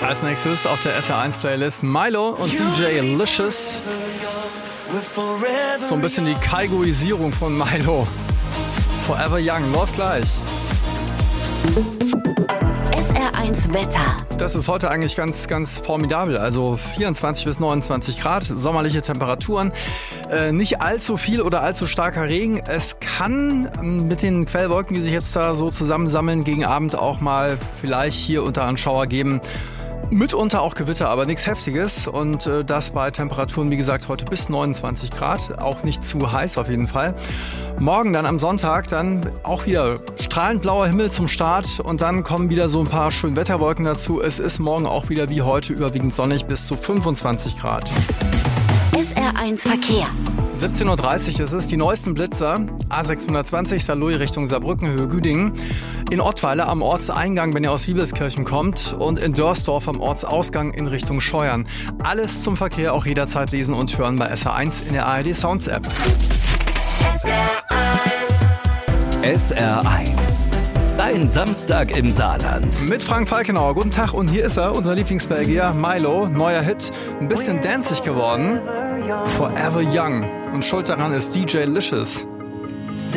Als nächstes auf der SR1-Playlist Milo und DJ Licious. So ein bisschen die Kaigoisierung von Milo. Forever Young, läuft gleich. SR1 Wetter. Das ist heute eigentlich ganz, ganz formidabel. Also 24 bis 29 Grad, sommerliche Temperaturen. Nicht allzu viel oder allzu starker Regen. Es kann mit den Quellwolken, die sich jetzt da so zusammensammeln, gegen Abend auch mal vielleicht hier unter einen Schauer geben. Mitunter auch Gewitter, aber nichts Heftiges. Und das bei Temperaturen, wie gesagt, heute bis 29 Grad. Auch nicht zu heiß auf jeden Fall. Morgen dann am Sonntag dann auch wieder strahlend blauer Himmel zum Start. Und dann kommen wieder so ein paar schöne Wetterwolken dazu. Es ist morgen auch wieder wie heute überwiegend sonnig bis zu 25 Grad. SR1 Verkehr. 17.30 Uhr, es ist die neuesten Blitzer. A620 Saarlouis Richtung Saarbrücken, Höhe Güdingen. In Ottweiler am Ortseingang, wenn ihr aus Wiebelskirchen kommt. Und in Dörsdorf am Ortsausgang in Richtung Scheuern. Alles zum Verkehr auch jederzeit lesen und hören bei SR1 in der ARD Sounds App. SR1. Dein Samstag im Saarland. Mit Frank Falkenauer. Guten Tag und hier ist er, unser Lieblingsbelgier Milo. Neuer Hit, ein bisschen danzig geworden. Forever Young. Und schuld daran ist DJ Licious.